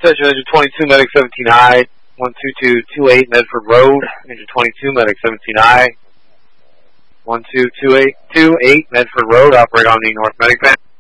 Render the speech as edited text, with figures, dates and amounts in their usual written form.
Attention, engine 22, medic 17I, 12228 Medford Road. Engine 22, medic 17I, 12228 Medford Road. Operate on the North Medic Van.